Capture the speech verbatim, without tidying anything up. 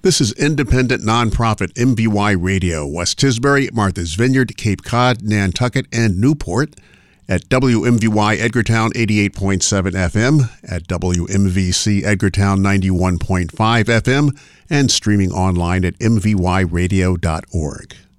This is independent nonprofit M V Y Radio, West Tisbury, Martha's Vineyard, Cape Cod, Nantucket, and Newport, at W M V Y Edgartown eighty-eight point seven F M, at W M V C Edgartown ninety-one point five F M, and streaming online at m v y radio dot org.